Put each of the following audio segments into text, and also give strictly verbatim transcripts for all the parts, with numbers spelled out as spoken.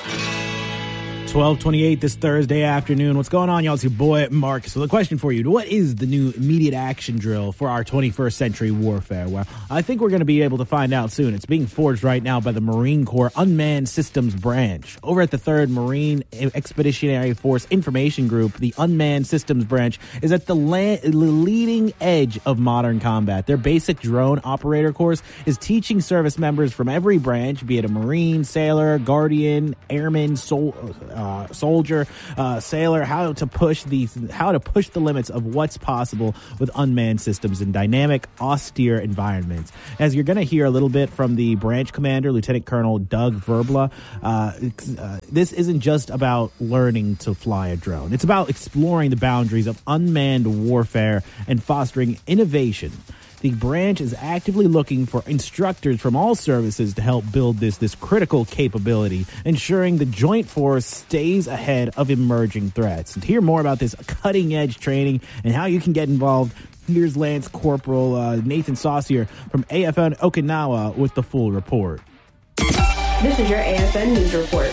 twelve twenty-eight this Thursday afternoon. What's going on, y'all? It's your boy, Mark. So the question for you, what is the new immediate action drill for our twenty-first century warfare? Well, I think we're going to be able to find out soon. It's being forged right now by the Marine Corps Unmanned Systems Branch. Over at the third Marine Expeditionary Force Information Group, the Unmanned Systems Branch is at the la- leading edge of modern combat. Their basic drone operator course is teaching service members from every branch, be it a Marine, sailor, guardian, airman, sol- uh, soldier, uh, sailor, how to push the how to push the limits of what's possible with unmanned systems in dynamic, austere environments. As you're going to hear a little bit from the branch commander, Lieutenant Colonel Doug Verbla, uh, uh, this isn't just about learning to fly a drone. It's about exploring the boundaries of unmanned warfare and fostering innovation. The branch is actively looking for instructors from all services to help build this, this critical capability, ensuring the joint force stays ahead of emerging threats. And to hear more about this cutting-edge training and how you can get involved, here's Lance Corporal uh, Nathan Saucier from A F N Okinawa with the full report. This is your A F N News Report.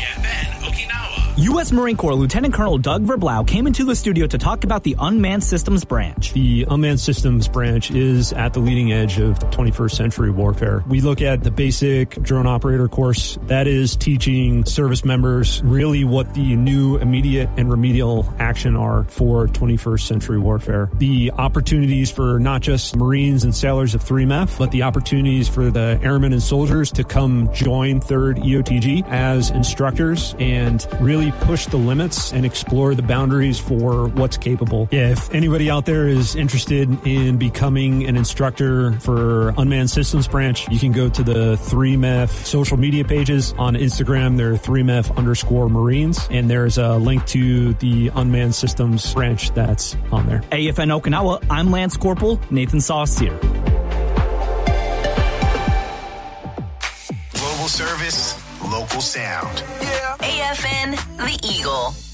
U S Marine Corps Lieutenant Colonel Doug Verblau came into the studio to talk about the Unmanned Systems Branch. The Unmanned Systems Branch is at the leading edge of twenty-first century warfare. We look at the basic drone operator course. That is teaching service members really what the new immediate and remedial action are for twenty-first century warfare. The opportunities for not just Marines and sailors of three M E F, but the opportunities for the airmen and soldiers to come join third E O T G as instructors and really push the limits and explore the boundaries for what's capable. If anybody out there is interested in becoming an instructor for Unmanned Systems Branch, you can go to the three M E F social media pages. On Instagram, they're three M E F underscore Marines, and there's a link to the Unmanned Systems Branch that's on there. A F N Okinawa, I'm Lance Corporal Nathan Saucier. Global service, local sound. Yeah. A F N, The Eagle.